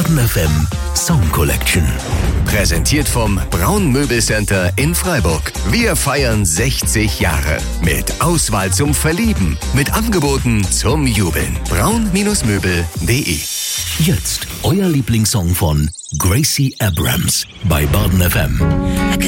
Baden FM Song Collection. Präsentiert vom Braun Möbelcenter in Freiburg. Wir feiern 60 Jahre. Mit Auswahl zum Verlieben. Mit Angeboten zum Jubeln. braun-möbel.de. Jetzt euer Lieblingssong von Gracie Abrams bei Baden FM.